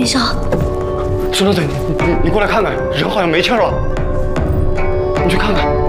一下。 孙大嘴，你过来看看，人好像没气儿了。你去看看。